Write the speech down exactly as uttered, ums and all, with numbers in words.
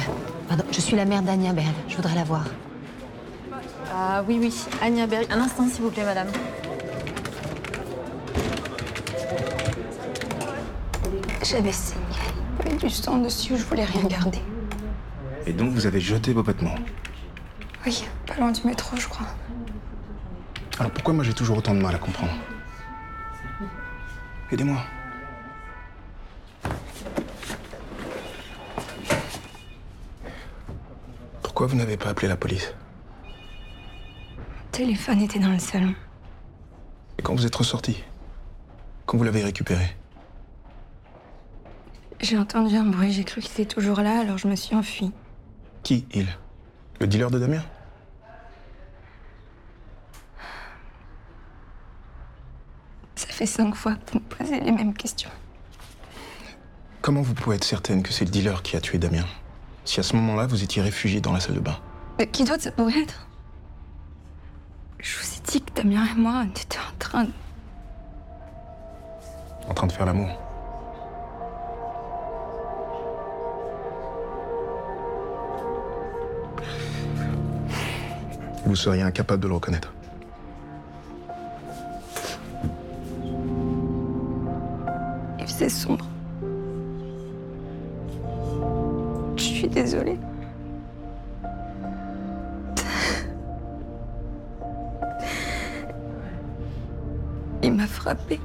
Pardon, je suis la mère d'Ania Berg. Je voudrais la voir. Ah oui, oui. Ania Berg. Un instant, s'il vous plaît, madame. J'avais saigné. Il y avait du sang dessus, je voulais rien garder. Et donc vous avez jeté vos vêtements. Oui, pas loin du métro, je crois. Alors pourquoi moi j'ai toujours autant de mal à comprendre? Aidez-moi. Pourquoi vous n'avez pas appelé la police? Le téléphone était dans le salon. Et quand vous êtes ressorti? Quand vous l'avez récupéré? J'ai entendu un bruit, j'ai cru qu'il était toujours là, alors je me suis enfuie. Qui, il? Le dealer de Damien? Ça fait cinq fois que vous me posez les mêmes questions. Comment vous pouvez être certaine que c'est le dealer qui a tué Damien? Si à ce moment-là, vous étiez réfugié dans la salle de bain. Mais qui d'autre ça pourrait être? Je vous ai dit que Damien et moi, on était en train de... En train de faire l'amour. Vous seriez incapable de le reconnaître. Il faisait sombre. Je suis désolée. Il m'a frappée.